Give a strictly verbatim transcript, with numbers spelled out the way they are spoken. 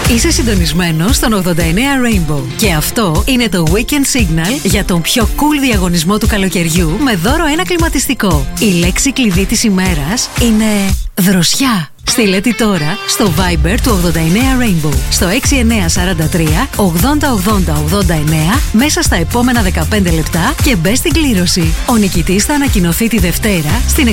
Είσαι συντονισμένος στον ογδόντα εννέα Rainbow. Και αυτό είναι το Weekend Signal για τον πιο cool διαγωνισμό του καλοκαιριού με δώρο ένα κλιματιστικό. Η λέξη κλειδί της ημέρας είναι δροσιά. Στείλε τη τώρα στο Viber του ογδόντα εννέα Rainbow στο έξι εννέα τέσσερα τρία ογδόντα ογδόντα ογδόντα εννέα μέσα στα επόμενα δεκαπέντε λεπτά και μπες στην κλήρωση. Ο νικητής θα ανακοινωθεί τη Δευτέρα στην